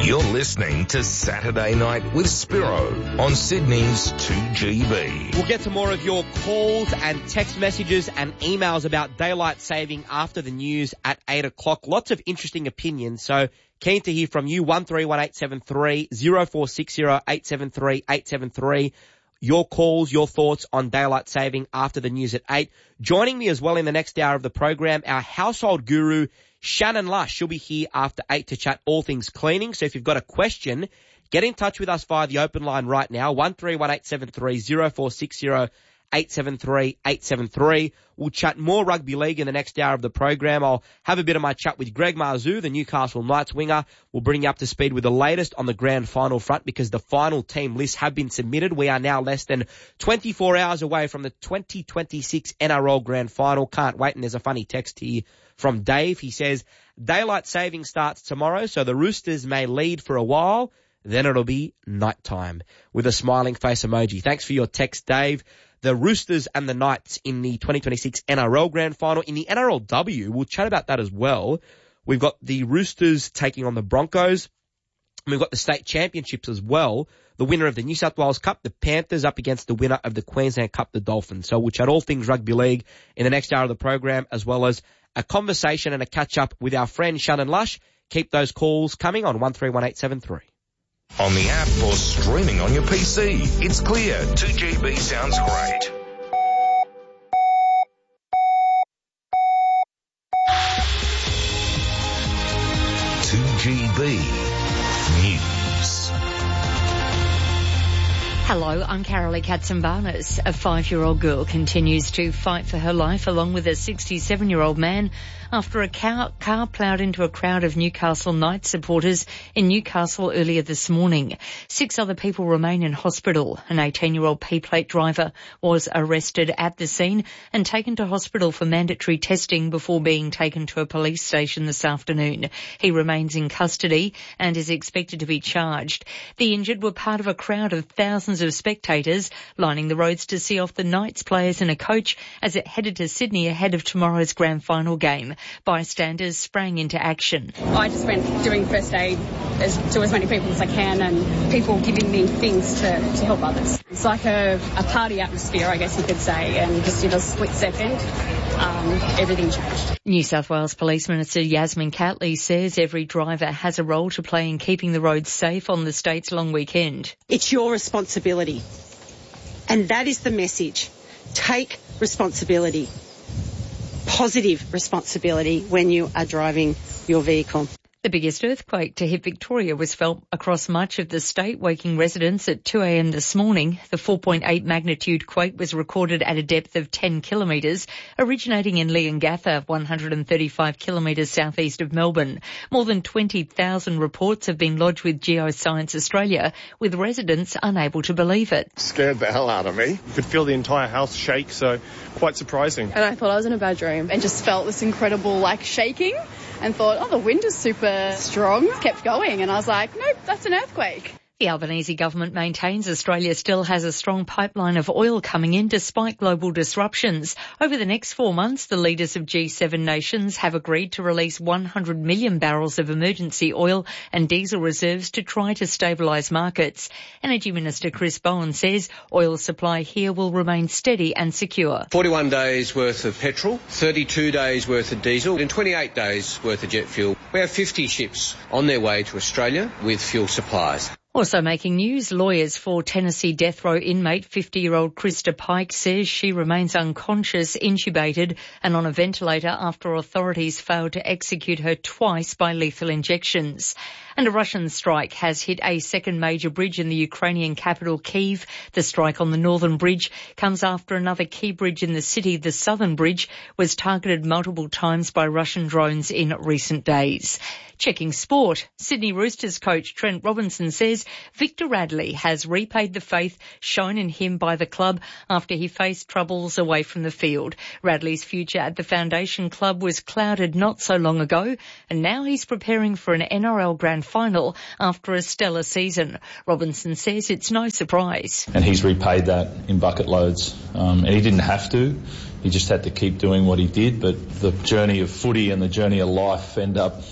You're listening to Saturday Night with Spiro on Sydney's 2GB. We'll get to more of your calls and text messages and emails about daylight saving after the news at 8 o'clock. Lots of interesting opinions, so keen to hear from you. 131873 0460 873 873. Your calls, your thoughts on daylight saving after the news at 8. Joining me as well in the next hour of the program, our household guru, Shannon Lush. She'll be here after 8 to chat all things cleaning. So if you've got a question, get in touch with us via the open line right now, 131873 0460 873 873. We'll chat more rugby league in the next hour of the program. I'll have a bit of my chat with Greg Marzhew, the Newcastle Knights winger. We'll bring you up to speed with the latest on the grand final front because the final team lists have been submitted. We are now less than 24 hours away from the 2026 NRL grand final. Can't wait. And there's a funny text here from Dave. He says, daylight saving starts tomorrow, so the Roosters may lead for a while. Then it'll be nighttime with a smiling face emoji. Thanks for your text, Dave. The Roosters and the Knights in the 2026 NRL Grand Final. In the NRLW, we'll chat about that as well. We've got the Roosters taking on the Broncos. We've got the state championships as well. The winner of the New South Wales Cup, the Panthers, up against the winner of the Queensland Cup, the Dolphins. So we'll chat all things rugby league in the next hour of the program, as well as a conversation and a catch-up with our friend Shannon Lush. Keep those calls coming on 131873. On the app or streaming on your PC. It's clear. 2GB sounds great. News. Hello, I'm Carolee Katsimbarnas. A 5-year-old girl continues to fight for her life along with a 67-year-old man after a car ploughed into a crowd of Newcastle Knights supporters in Newcastle earlier this morning. 6 other people remain in hospital. An 18-year-old P-plate driver was arrested at the scene and taken to hospital for mandatory testing before being taken to a police station this afternoon. He remains in custody and is expected to be charged. The injured were part of a crowd of thousands of spectators lining the roads to see off the Knights players in a coach as it headed to Sydney ahead of tomorrow's grand final game. Bystanders sprang into action. I just went doing first aid to as many people as I can and people giving me things to help others. It's like a party atmosphere, I guess you could say, and just in a split second, everything changed. New South Wales Police Minister Yasmin Catley says every driver has a role to play in keeping the roads safe on the state's long weekend. It's your responsibility, and that is the message. Take responsibility. Positive responsibility when you are driving your vehicle. The biggest earthquake to hit Victoria was felt across much of the state, waking residents at 2 a.m. this morning. The 4.8 magnitude quake was recorded at a depth of 10 kilometres, originating in Leongatha, 135 kilometres southeast of Melbourne. More than 20,000 reports have been lodged with Geoscience Australia, with residents unable to believe it. Scared the hell out of me. You could feel the entire house shake, so quite surprising. And I thought I was in a bad dream and just felt this incredible shaking and thought, oh, the wind is super strong. Kept going and I was like, nope, that's an earthquake. The Albanese government maintains Australia still has a strong pipeline of oil coming in despite global disruptions. Over the next 4 months, the leaders of G7 nations have agreed to release 100 million barrels of emergency oil and diesel reserves to try to stabilise markets. Energy Minister Chris Bowen says oil supply here will remain steady and secure. 41 days worth of petrol, 32 days worth of diesel and 28 days worth of jet fuel. We have 50 ships on their way to Australia with fuel supplies. Also making news, lawyers for Tennessee death row inmate 50-year-old Krista Pike says she remains unconscious, intubated and on a ventilator after authorities failed to execute her twice by lethal injections. And a Russian strike has hit a second major bridge in the Ukrainian capital, Kyiv. The strike on the northern bridge comes after another key bridge in the city, the southern bridge, was targeted multiple times by Russian drones in recent days. Checking sport, Sydney Roosters coach Trent Robinson says Victor Radley has repaid the faith shown in him by the club after he faced troubles away from the field. Radley's future at the Foundation Club was clouded not so long ago, and now he's preparing for an NRL Grand Final after a stellar season. Robinson says it's no surprise. And he's repaid that in bucket loads. And he didn't have to. He just had to keep doing what he did. But the journey of footy and the journey of life end up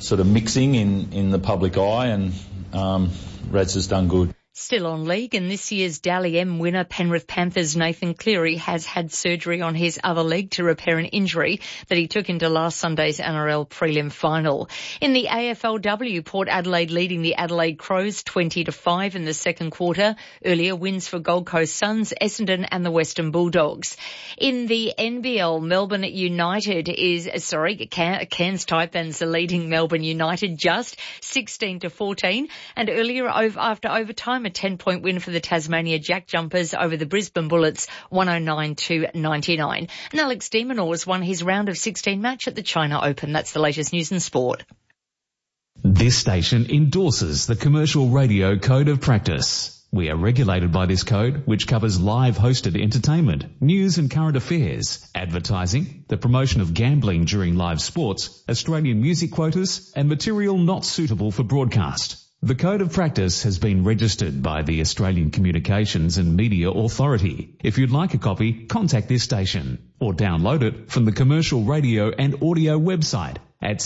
sort of mixing in the public eye, and Reds has done good. Still on league, and this year's Dally M winner, Penrith Panthers' Nathan Cleary, has had surgery on his other leg to repair an injury that he took into last Sunday's NRL prelim final. In the AFLW, Port Adelaide leading the Adelaide Crows 20-5 in the second quarter. Earlier wins for Gold Coast Suns, Essendon and the Western Bulldogs. In the NBL, Melbourne United Cairns Taipans are leading Melbourne United just 16-14, and earlier after overtime, a 10-point win for the Tasmania Jack Jumpers over the Brisbane Bullets, 109-99. And Alex de Minaur won his round of 16 match at the China Open. That's the latest news and sport. This station endorses the Commercial Radio Code of Practice. We are regulated by this code, which covers live hosted entertainment, news and current affairs, advertising, the promotion of gambling during live sports, Australian music quotas, and material not suitable for broadcast. The Code of Practice has been registered by the Australian Communications and Media Authority. If you'd like a copy, contact this station or download it from the Commercial Radio and Audio website at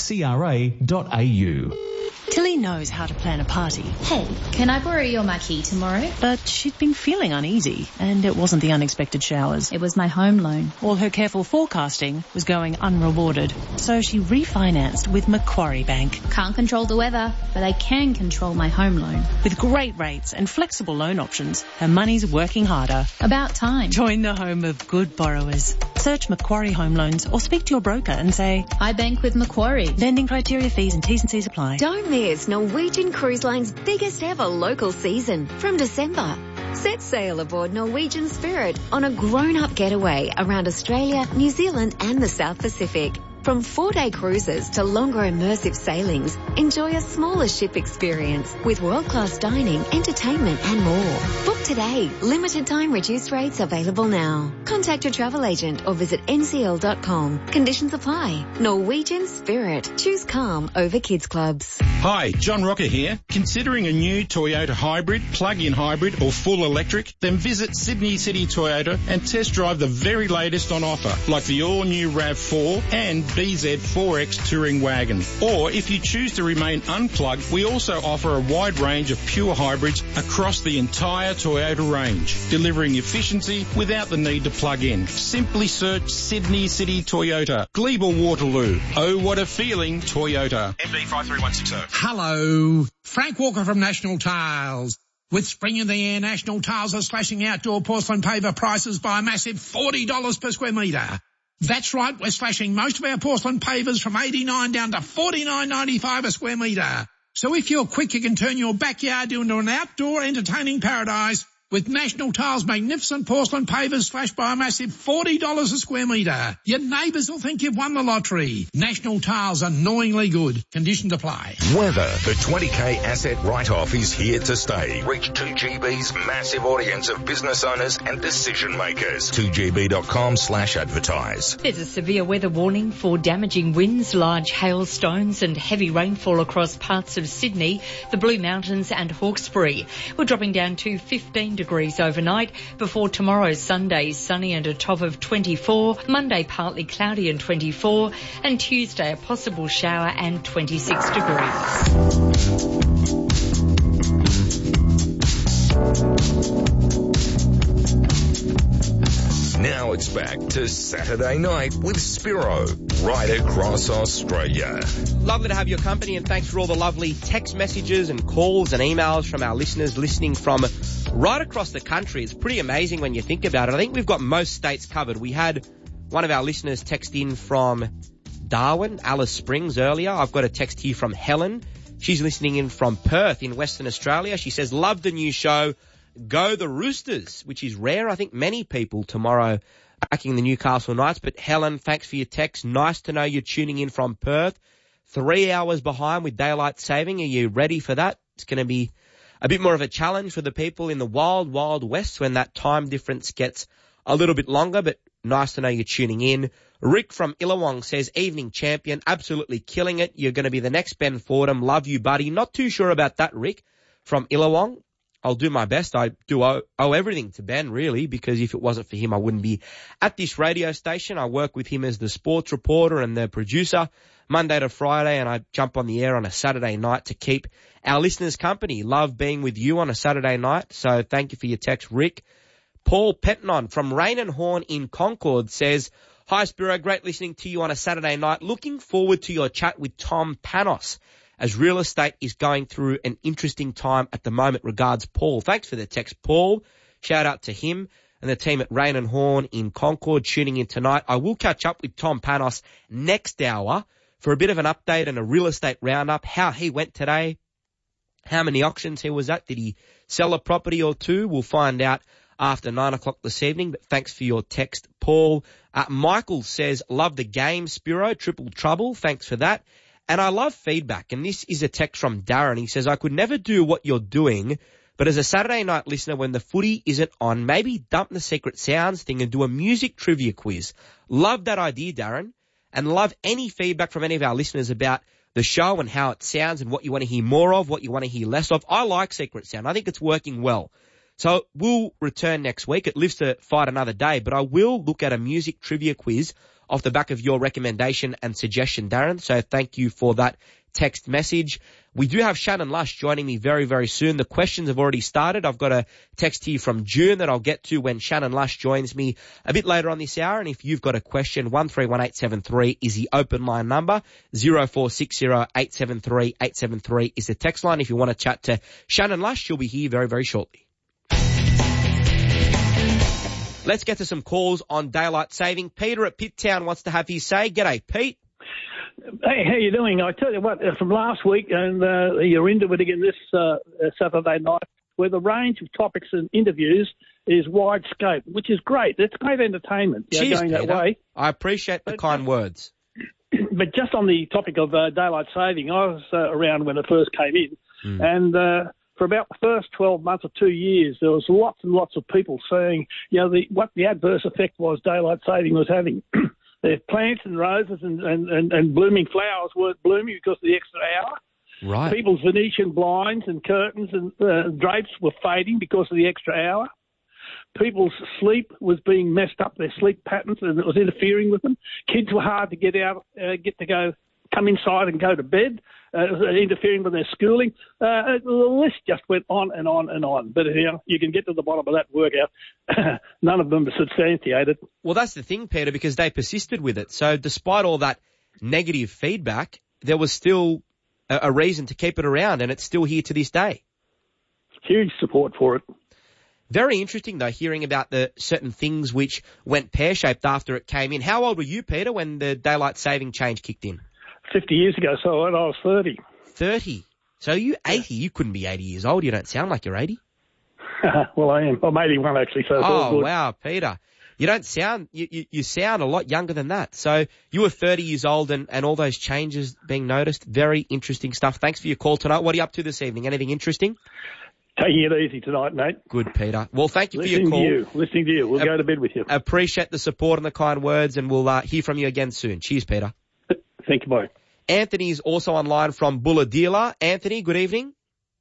cra.au. Tilly knows how to plan a party. Hey, can I borrow your marquee tomorrow? But she'd been feeling uneasy, and it wasn't the unexpected showers. It was my home loan. All her careful forecasting was going unrewarded, so she refinanced with Macquarie Bank. Can't control the weather, but I can control my home loan. With great rates and flexible loan options, her money's working harder. About time. Join the home of good borrowers. Search Macquarie Home Loans or speak to your broker and say, I bank with Macquarie. Lending criteria, fees and T's and C's apply. Don't miss Norwegian Cruise Line's biggest ever local season from December. Set sail aboard Norwegian Spirit on a grown-up getaway around Australia, New Zealand and the South Pacific. From 4-day cruises to longer immersive sailings, enjoy a smaller ship experience with world-class dining, entertainment and more. Book today. Limited time reduced rates available now. Contact your travel agent or visit ncl.com. Conditions apply. Norwegian Spirit. Choose calm over kids clubs. Hi, John Rocker here. Considering a new Toyota hybrid, plug-in hybrid or full electric? Then visit Sydney City Toyota and test drive the very latest on offer, like the all-new RAV4 and BZ4X touring wagon. Or if you choose to remain unplugged, we also offer a wide range of pure hybrids across the entire Toyota range, delivering efficiency without the need to plug in. Simply search Sydney City Toyota, Glebe Waterloo. Oh, what a feeling, Toyota. MD 53160. Hello, Frank Walker from National Tiles. With spring in the air, National Tiles are slashing outdoor porcelain paver prices by a massive $40 per square metre. That's right, we're slashing most of our porcelain pavers from $89 down to $49.95 a square metre. So if you're quick, you can turn your backyard into an outdoor entertaining paradise with National Tiles' magnificent porcelain pavers slashed by a massive $40 a square metre. Your neighbours will think you've won the lottery. National Tiles, annoyingly good. Conditions apply. Weather. The 20k asset write-off is here to stay. Reach 2GB's massive audience of business owners and decision makers. 2gb.com/advertise. There's a severe weather warning for damaging winds, large hailstones and heavy rainfall across parts of Sydney, the Blue Mountains and Hawkesbury. We're dropping down to 15 degrees overnight before tomorrow, Sunday, sunny and a top of 24, Monday partly cloudy and 24, and Tuesday a possible shower and 26 degrees. Now it's back to Saturday night with Spiro, right across Australia. Lovely to have your company, and thanks for all the lovely text messages and calls and emails from our listeners listening from right across the country. It's pretty amazing when you think about it. I think we've got most states covered. We had one of our listeners text in from Darwin, Alice Springs earlier. I've got a text here from Helen. She's listening in from Perth in Western Australia. She says, love the new show. Go the Roosters, which is rare. I think many people tomorrow backing the Newcastle Knights. But Helen, thanks for your text. Nice to know you're tuning in from Perth. 3 hours behind with daylight saving. Are you ready for that? It's going to be a bit more of a challenge for the people in the wild, wild west when that time difference gets a little bit longer, but nice to know you're tuning in. Rick from Illawong says, evening champion, absolutely killing it. You're going to be the next Ben Fordham. Love you, buddy. Not too sure about that, Rick from Illawong. I'll do my best. I do owe everything to Ben, really, because if it wasn't for him, I wouldn't be at this radio station. I work with him as the sports reporter and the producer Monday to Friday, and I jump on the air on a Saturday night to keep our listeners company. Love being with you on a Saturday night, so thank you for your text, Rick. Paul Petnon from Rain and Horn in Concord says, "Hi, Spiro. Great listening to you on a Saturday night. Looking forward to your chat with Tom Panos, as real estate is going through an interesting time at the moment. Regards, Paul." Thanks for the text, Paul. Shout out to him and the team at Rain and Horn in Concord tuning in tonight. I will catch up with Tom Panos next hour for a bit of an update and a real estate roundup, how he went today, how many auctions he was at, did he sell a property or two? We'll find out after 9 o'clock this evening, but thanks for your text, Paul. Michael says, "Love the game, Spiro, triple trouble." Thanks for that. And I love feedback, and this is a text from Darren. He says, "I could never do what you're doing, but as a Saturday night listener, when the footy isn't on, maybe dump the Secret Sounds thing and do a music trivia quiz." Love that idea, Darren, and love any feedback from any of our listeners about the show and how it sounds and what you want to hear more of, what you want to hear less of. I like Secret Sound. I think it's working well. So we'll return next week. It lives to fight another day, but I will look at a music trivia quiz off the back of your recommendation and suggestion, Darren. So thank you for that text message. We do have Shannon Lush joining me very, very soon. The questions have already started. I've got a text here from June that I'll get to when Shannon Lush joins me a bit later on this hour. And if you've got a question, 131873 is the open line number. 0460873873 is the text line. If you want to chat to Shannon Lush, she'll be here very, very shortly. Let's get to some calls on daylight saving. Peter at Pitttown wants to have his say. G'day, Pete. Hey, how you doing? I tell you what, from last week, and you're into it again this Saturday night, where the range of topics and interviews is wide scope, which is great. It's great entertainment. Cheers, going Peter. that way. I appreciate the kind words. But just on the topic of daylight saving, I was around when it first came in, and for about the first 12 months or 2 years, there was lots and lots of people saying, what the adverse effect was daylight saving was having. The plants and roses and blooming flowers weren't blooming because of the extra hour. Right. People's Venetian blinds and curtains and drapes were fading because of the extra hour. People's sleep was being messed up, their sleep patterns, and it was interfering with them. Kids were hard to get out, come inside and go to bed, interfering with their schooling. The list just went on and on and on. But you can get to the bottom of that workout. None of them are substantiated. Well, that's the thing, Peter, because they persisted with it. So despite all that negative feedback, there was still a reason to keep it around, and it's still here to this day. Huge support for it. Very interesting, though, hearing about the certain things which went pear-shaped after it came in. How old were you, Peter, when the daylight saving change kicked in? 50 years ago, so when I was 30. 30? So you 80? You couldn't be 80 years old. You don't sound like you're 80. Well, I am. I'm 81, actually, so it's all good. Wow, Peter. You don't sound, you sound a lot younger than that. So you were 30 years old and all those changes being noticed. Very interesting stuff. Thanks for your call tonight. What are you up to this evening? Anything interesting? Taking it easy tonight, mate. Good, Peter. Well, thank you for your call. Listening to you. We'll go to bed with you. Appreciate the support and the kind words, and we'll hear from you again soon. Cheers, Peter. Thank you, bye. Anthony is also online from Bulahdelah. Anthony, good evening.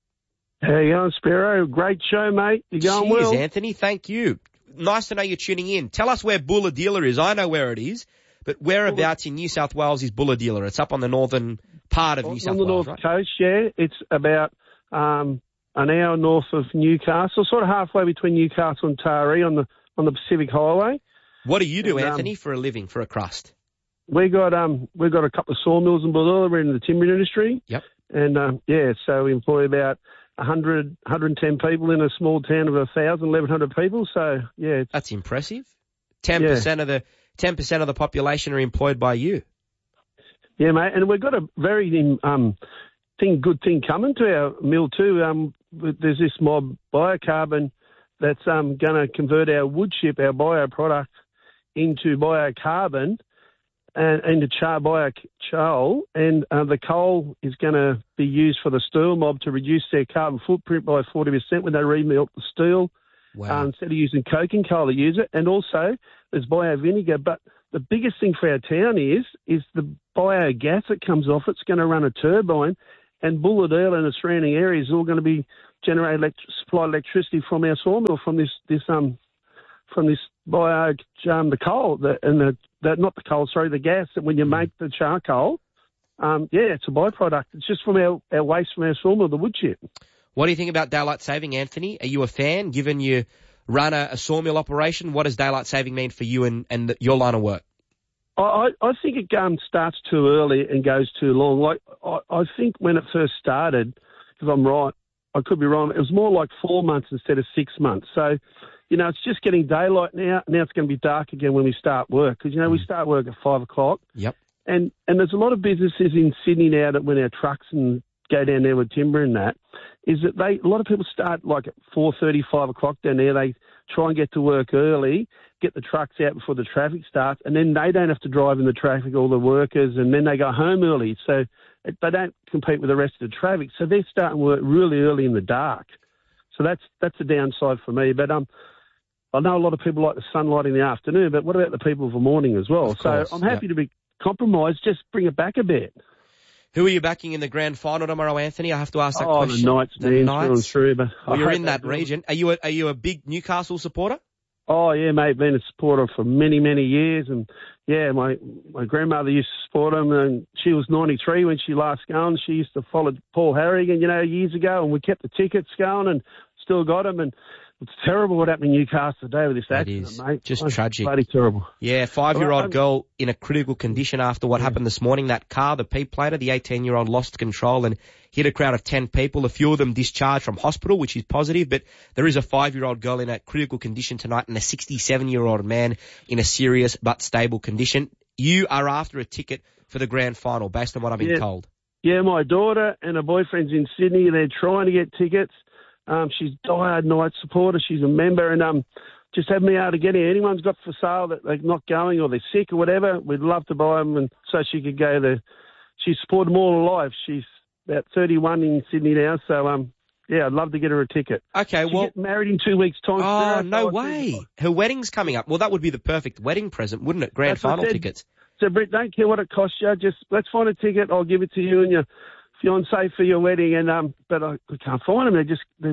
How you going, Spiro? Great show, mate. You going well? Cheers, Anthony. Thank you. Nice to know you're tuning in. Tell us where Bulahdelah is. I know where it is, but whereabouts in New South Wales is Bulahdelah? It's up on the northern part of New South Wales, on the north coast, yeah. It's about an hour north of Newcastle, sort of halfway between Newcastle and Taree on the Pacific Highway. What do you do, Anthony, for a living, for a crust? We got a couple of sawmills in Bulahdelah. We're in the timber industry. Yep. And so we employ about 110 people in a small town of 1,100 people. So yeah, that's impressive. 10% of the population are employed by you. Yeah, mate. And we've got a very good thing coming to our mill too. There's this mob biocarbon that's going to convert our wood chip, our bio product, into biocarbon and into biocoal, and the coal is going to be used for the steel mob to reduce their carbon footprint by 40% when they remelt the steel. Wow. Instead of using coking coal, they use it. And also there's bio vinegar. But the biggest thing for our town is the biogas that comes off. It's going to run a turbine, and Bulahdelah and the surrounding areas is all going to be supply electricity from our sawmill from this the coal, the gas that when you make the charcoal, it's a byproduct. It's just from our waste from our sawmill, the wood chip. What do you think about daylight saving, Anthony? Are you a fan, given you run a sawmill operation? What does daylight saving mean for you and your line of work? I think it starts too early and goes too long. Like I think when it first started, if I'm right, I could be wrong, it was more like 4 months instead of 6 months. So, it's just getting daylight now. Now it's going to be dark again when we start work because, we start work at 5 o'clock. Yep. And there's a lot of businesses in Sydney now that when our trucks and go down there with timber and that, is that a lot of people start like at 4:30, 5 o'clock down there. They try and get to work early, get the trucks out before the traffic starts, and then they don't have to drive in the traffic, all the workers, and then they go home early. So they don't compete with the rest of the traffic. So they're starting work really early in the dark. So that's a downside for me. But I know a lot of people like the sunlight in the afternoon, but what about the people of the morning as well? So I'm happy to be compromised. Just bring it back a bit. Who are you backing in the grand final tomorrow, Anthony? I have to ask that question. The Knights, the man, Knights. Through, but well, you're in that region. Are you a big Newcastle supporter? Oh, yeah, mate. Been a supporter for many, many years. And, yeah, my grandmother used to support them, and she was 93 when she last gone. She used to follow Paul Harrigan, years ago, and we kept the tickets going and still got them. And it's terrible what happened in Newcastle today with this accident, mate. Just tragic. Bloody terrible. Yeah, 5-year-old girl in a critical condition after what happened this morning. That car, the P-plater, the 18-year-old lost control and hit a crowd of 10 people. A few of them discharged from hospital, which is positive, but there is a 5-year-old girl in a critical condition tonight and a 67-year-old man in a serious but stable condition. You are after a ticket for the grand final, based on what I've been told. Yeah, my daughter and her boyfriend's in Sydney. They're trying to get tickets. She's a diehard Knights supporter. She's a member, and just have me able to get in. Anyone's got for sale that they're not going or they're sick or whatever, we'd love to buy them, and so she could go there. She's supported them all her life. She's about 31 in Sydney now, so I'd love to get her a ticket. Okay, She's getting married in 2 weeks' time. Oh, no way. Her wedding's coming up. Well, that would be the perfect wedding present, wouldn't it? Grand final tickets. So, Britt, don't care what it costs you. Just let's find a ticket. I'll give it to you and your fiancé for your wedding. And but I can't find them. They're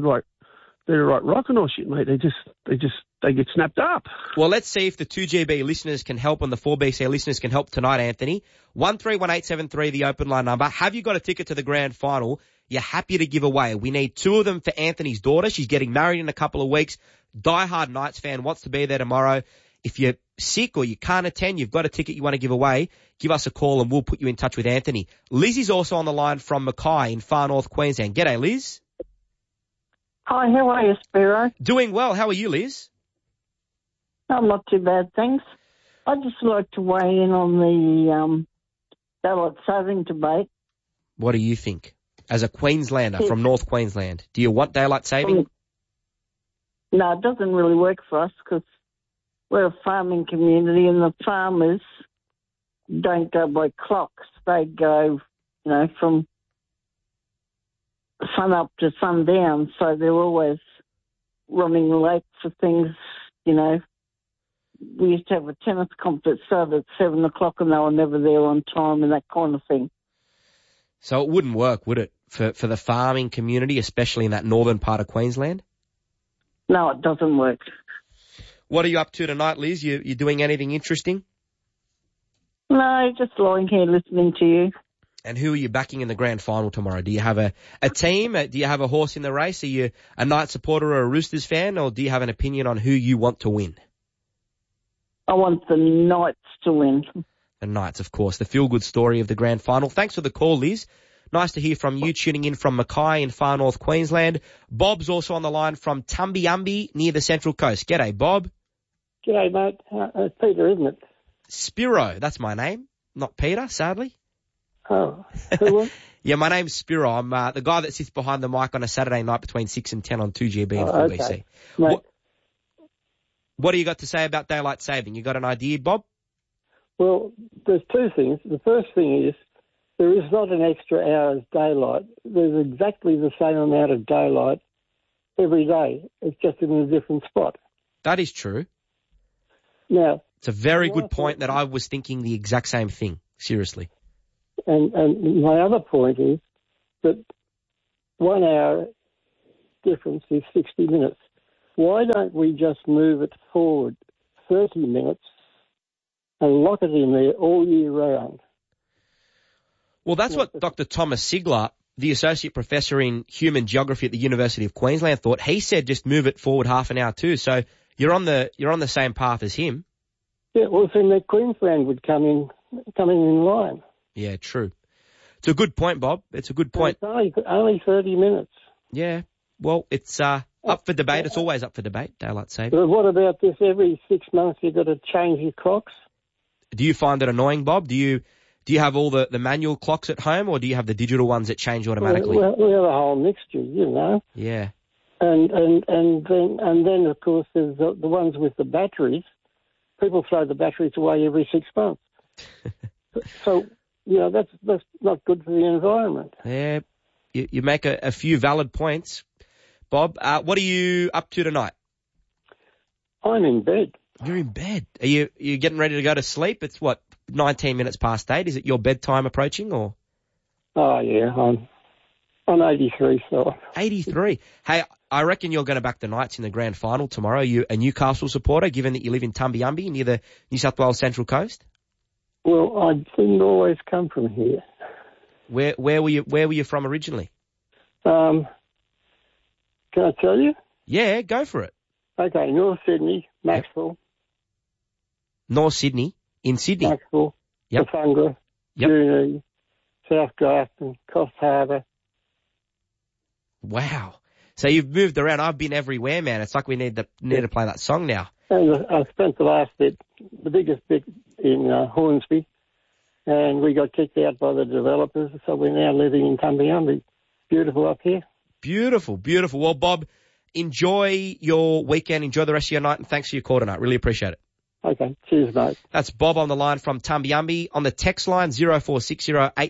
like rocking or shit, mate. They get snapped up. Well, let's see if the 2GB listeners can help and the 4BC listeners can help tonight, Anthony. 131873, the open line number. Have you got a ticket to the grand final? You're happy to give away. We need 2 of them for Anthony's daughter. She's getting married in a couple of weeks. Diehard Knights fan, wants to be there tomorrow. If you're sick or you can't attend, you've got a ticket you want to give away, give us a call and we'll put you in touch with Anthony. Liz is also on the line from Mackay in far north Queensland. G'day, Liz. Hi, how are you, Spiro? Doing well. How are you, Liz? I'm not too bad, thanks. I'd just like to weigh in on the daylight saving debate. What do you think? As a Queenslander from North Queensland, do you want daylight saving? No, it doesn't really work for us because we're a farming community and the farmers don't go by clocks. They go, from sun up to sundown, so they're always running late for things, We used to have a tennis comp that started at 7 o'clock and they were never there on time and that kind of thing. So it wouldn't work, would it, for the farming community, especially in that northern part of Queensland? No, it doesn't work. What are you up to tonight, Liz? You doing anything interesting? No, just lying here listening to you. And who are you backing in the grand final tomorrow? Do you have a team? Do you have a horse in the race? Are you a Knights supporter or a Roosters fan? Or do you have an opinion on who you want to win? I want the Knights to win. The Knights, of course. The feel-good story of the grand final. Thanks for the call, Liz. Nice to hear from you, tuning in from Mackay in far north Queensland. Bob's also on the line from Tumbiumbi near the Central Coast. G'day, Bob. G'day, mate. It's Peter, isn't it? Spiro, that's my name. Not Peter, sadly. Oh, who was? Yeah, my name's Spiro. I'm the guy that sits behind the mic on a Saturday night between 6 and 10 on 2GB and 4BC. Okay. What do you got to say about daylight saving? You got an idea, Bob? Well, there's 2 things. The first thing is there is not an extra hour's daylight. There's exactly the same amount of daylight every day. It's just in a different spot. That is true. Now, it's a very good point that I was thinking the exact same thing. Seriously. And my other point is that 1 hour difference is 60 minutes. Why don't we just move it forward 30 minutes and lock it in there all year round? Well, that's what Dr. Thomas Sigler, the Associate Professor in Human Geography at the University of Queensland, thought. He said just move it forward half an hour too. So you're on the same path as him. Yeah, well, then that Queensland would come in line. Yeah, true. It's a good point, Bob. It's a good point. It's only 30 minutes. Yeah. Well, it's up for debate. It's always up for debate, daylight saving. But what about this? Every 6 months you've got to change your clocks. Do you find it annoying, Bob? Do you have all the manual clocks at home, or do you have the digital ones that change automatically? Well, we have a whole mixture, you know. Yeah. And then of course there's the ones with the batteries. People throw the batteries away every 6 months. So, you know, that's not good for the environment. Yeah. You make a few valid points. Bob, what are you up to tonight? I'm in bed. You're in bed. Are you getting ready to go to sleep? It's 19 minutes past 8. Is it your bedtime approaching, or? Oh yeah, I'm 83, so. 83. Hey, I reckon you're going to back the Knights in the grand final tomorrow. Are you a Newcastle supporter, given that you live in Tumbiumbi near the New South Wales Central Coast? Well, I didn't always come from here. Where were you from originally? Can I tell you? Yeah, go for it. Okay, North Sydney, Maxwell. North Sydney, in Sydney. Maxwell, Kafunga, Junee, South Grafton, Coffs Harbour. Wow. So you've moved around. I've been everywhere, man. It's like we need to play that song now. And I spent the biggest bit in Hornsby, and we got kicked out by the developers, so we're now living in Tumbiumbi. Beautiful up here. Beautiful, beautiful. Well, Bob, enjoy your weekend, enjoy the rest of your night, and thanks for your call tonight. Really appreciate it. Okay, cheers, mate. That's Bob on the line from Tumbiumbi. On the text line, 0460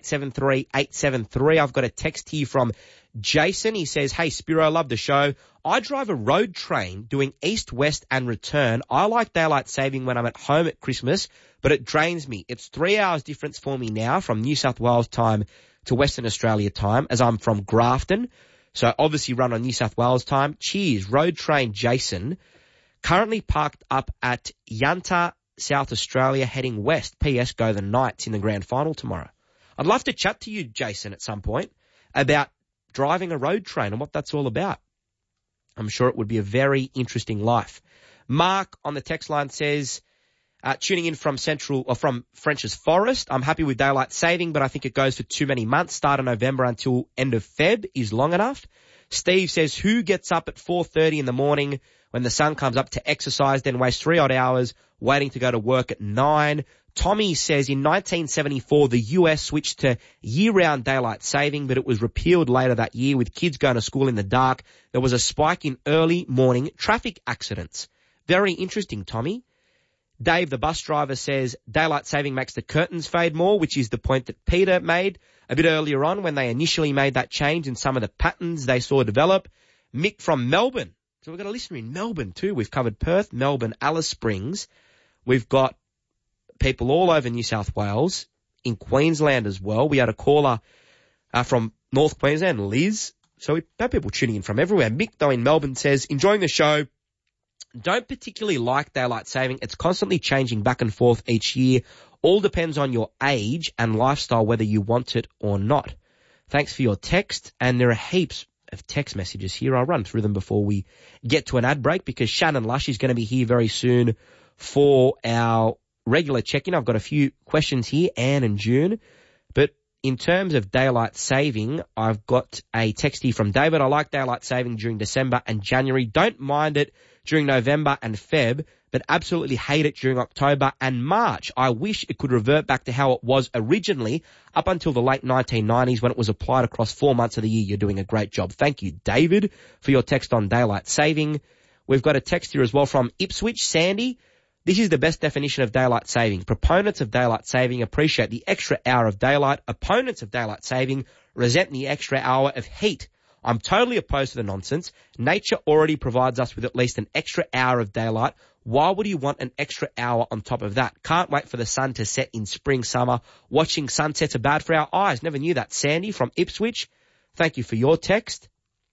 873 873. I've got a text here from Jason. He says, hey, Spiro, love the show. I drive a road train doing east, west and return. I like daylight saving when I'm at home at Christmas, but it drains me. It's 3 hours difference for me now from New South Wales time to Western Australia time, as I'm from Grafton. So obviously run on New South Wales time. Cheers. Road train Jason. Currently parked up at Yunta, South Australia, heading west. P.S. Go the Knights in the grand final tomorrow. I'd love to chat to you, Jason, at some point about driving a road train and what that's all about. I'm sure it would be a very interesting life. Mark on the text line says, tuning in from French's Forest. I'm happy with daylight saving, but I think it goes for too many months. Start of November until end of Feb is long enough. Steve says, who gets up at 4:30 in the morning when the sun comes up to exercise, then wastes 3 odd hours waiting to go to work at 9? Tommy says in 1974, the US switched to year-round daylight saving, but it was repealed later that year with kids going to school in the dark. There was a spike in early morning traffic accidents. Very interesting, Tommy. Dave, the bus driver, says daylight saving makes the curtains fade more, which is the point that Peter made a bit earlier on when they initially made that change in some of the patterns they saw develop. Mick from Melbourne. So we've got a listener in Melbourne too. We've covered Perth, Melbourne, Alice Springs. We've got people all over New South Wales, in Queensland as well. We had a caller from North Queensland, Liz. So we've had people tuning in from everywhere. Mick, though, in Melbourne says, enjoying the show. Don't particularly like daylight saving. It's constantly changing back and forth each year. All depends on your age and lifestyle, whether you want it or not. Thanks for your text. And there are heaps of text messages here. I'll run through them before we get to an ad break, because Shannon Lush is going to be here very soon for our regular check-in. I've got a few questions here, Anne and June. But in terms of daylight saving, I've got a text here from David. I like daylight saving during December and January. Don't mind it during November and Feb, but absolutely hate it during October and March. I wish it could revert back to how it was originally up until the late 1990s when it was applied across 4 months of the year. You're doing a great job. Thank you, David, for your text on daylight saving. We've got a text here as well from Ipswich, Sandy. This is the best definition of daylight saving. Proponents of daylight saving appreciate the extra hour of daylight. Opponents of daylight saving resent the extra hour of heat. I'm totally opposed to the nonsense. Nature already provides us with at least an extra hour of daylight. Why would you want an extra hour on top of that? Can't wait for the sun to set in spring, summer. Watching sunsets are bad for our eyes. Never knew that. Sandy from Ipswich, thank you for your text.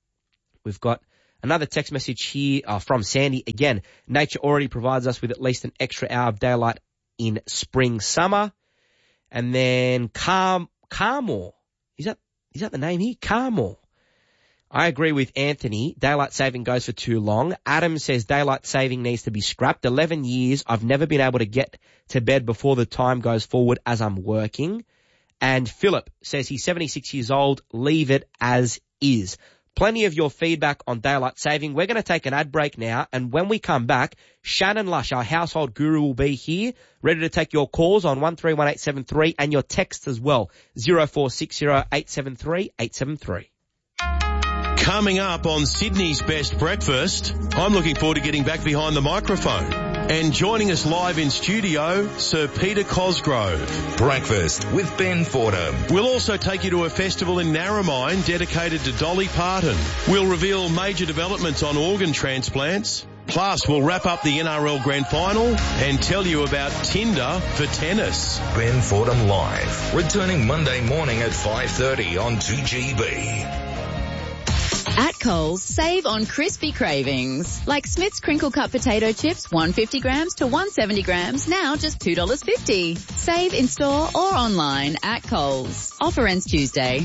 We've got another text message here from Sandy. Again, nature already provides us with at least an extra hour of daylight in spring, summer. And then Carmore. Is that the name here? Carmore. I agree with Anthony. Daylight saving goes for too long. Adam says daylight saving needs to be scrapped. 11 years, I've never been able to get to bed before the time goes forward as I'm working. And Philip says he's 76 years old. Leave it as is. Plenty of your feedback on daylight saving. We're going to take an ad break now. And when we come back, Shannon Lush, our household guru, will be here, ready to take your calls on 131873 and your texts as well. 0460 873 873. Coming up on Sydney's Best Breakfast, I'm looking forward to getting back behind the microphone. And joining us live in studio, Sir Peter Cosgrove. Breakfast with Ben Fordham. We'll also take you to a festival in Narromine dedicated to Dolly Parton. We'll reveal major developments on organ transplants. Plus, we'll wrap up the NRL Grand Final and tell you about Tinder for tennis. Ben Fordham Live, returning Monday morning at 5:30 on 2GB. At Coles, save on crispy cravings. Like Smith's Crinkle Cut Potato Chips, 150 grams to 170 grams, now just $2.50. Save in store or online at Coles. Offer ends Tuesday.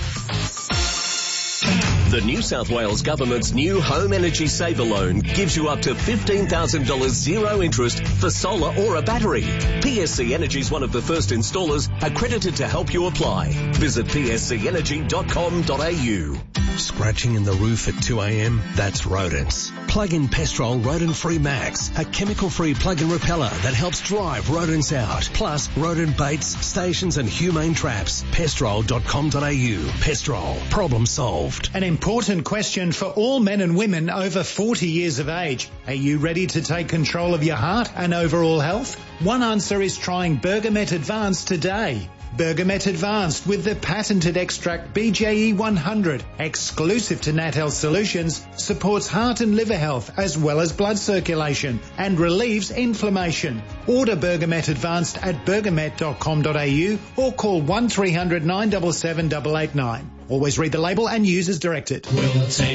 The New South Wales Government's new Home Energy Saver Loan gives you up to $15,000 zero interest for solar or a battery. PSC Energy is one of the first installers accredited to help you apply. Visit pscenergy.com.au. Scratching in the roof at 2 a.m? That's rodents. Plug in Pestrol Rodent Free Max, a chemical-free plug-in repeller that helps drive rodents out. Plus, rodent baits, stations and humane traps. Pestrol.com.au. Pestrol. Problem solved. An important question for all men and women over 40 years of age. Are you ready to take control of your heart and overall health? One answer is trying Bergamet Advanced today. Bergamet Advanced with the patented extract BJE 100, exclusive to Nat Health Solutions, supports heart and liver health as well as blood circulation and relieves inflammation. Order Bergamet Advanced at bergamet.com.au or call 1300 977 889. Always read the label and use as directed.